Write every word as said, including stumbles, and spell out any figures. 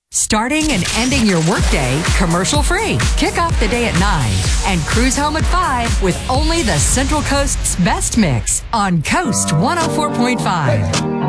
Starting and ending your workday commercial free. Kick off the day at nine and cruise home at five with only the Central Coast's best mix on Coast one oh four point five.